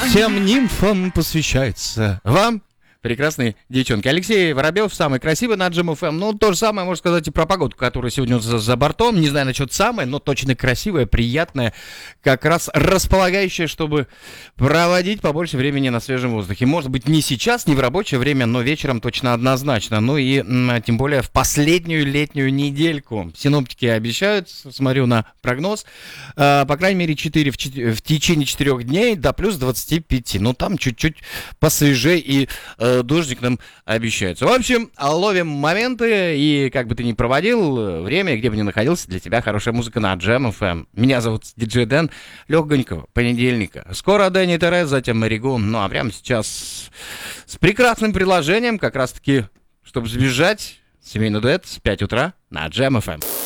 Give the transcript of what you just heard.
Всем нимфам посвящается. Вам, прекрасные девчонки. Алексей Воробьев, самый красивый на Джем ФМ. Ну, то же самое можно сказать и про погоду, которая сегодня за бортом. Не знаю насчет самое, но точно красивая, приятная, как раз располагающая, чтобы проводить побольше времени на свежем воздухе. Может быть, не сейчас, не в рабочее время, но вечером точно однозначно. Ну и тем более в последнюю летнюю недельку. Синоптики обещают, смотрю на прогноз, по крайней мере, 4 в течение 4 дней до плюс 25. Ну, там чуть-чуть посвежее и дождик нам обещается. В общем, ловим моменты, и как бы ты ни проводил время, где бы ни находился, для тебя хорошая музыка на Джем ФМ. Меня зовут диджей Дэн. Легонького понедельника. Скоро Дэнни Терез, затем Маригу. Ну, а прямо сейчас с прекрасным предложением, как раз-таки, чтобы сбежать, семейный дуэт с 5 утра на Джем ФМ.